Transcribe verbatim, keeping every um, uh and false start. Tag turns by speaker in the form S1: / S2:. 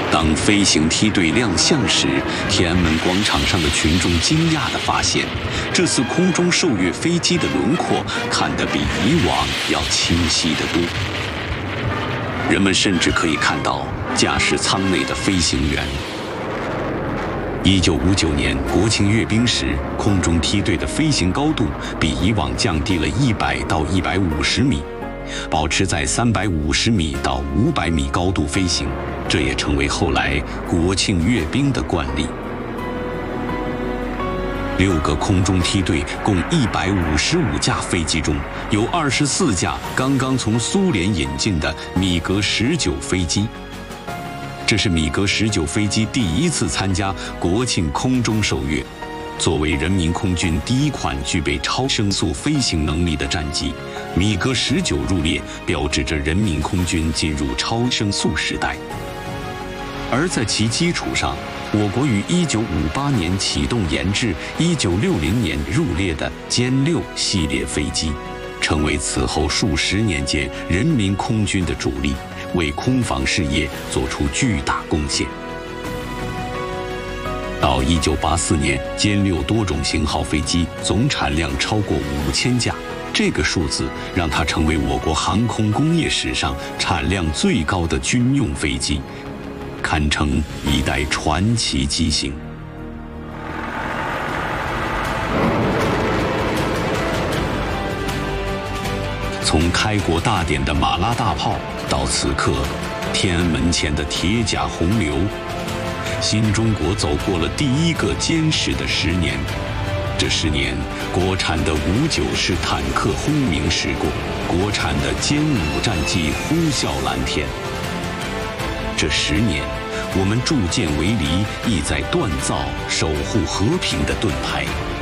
S1: 当飞行梯队亮相时，天安门广场上的群众惊讶地发现，这次空中受阅飞机的轮廓看得比以往要清晰得多。人们甚至可以看到驾驶舱内的飞行员。一九五九年国庆阅兵时，空中梯队的飞行高度比以往降低了一百到一百五十米，保持在三百五十米到五百米高度飞行，这也成为后来国庆阅兵的惯例。六个空中梯队共一百五十五架飞机中，有二十四架刚刚从苏联引进的米格十九飞机。这是米格十九飞机第一次参加国庆空中受阅。作为人民空军第一款具备超声速飞行能力的战机，米格十九入列，标志着人民空军进入超声速时代。而在其基础上，我国于一九五八年启动研制，一九六零年入列的歼六系列飞机，成为此后数十年间人民空军的主力，为空防事业做出巨大贡献。到一九八四年，歼六多种型号飞机总产量超过五千架，这个数字让它成为我国航空工业史上产量最高的军用飞机，堪称一代传奇机型。从开国大典的马拉大炮，到此刻天安门前的铁甲洪流，新中国走过了第一个坚实的十年。这十年，国产的五九式坦克轰鸣驶过，国产的歼五战机呼啸蓝天。这十年，我们铸剑为犁，意在锻造守护和平的盾牌。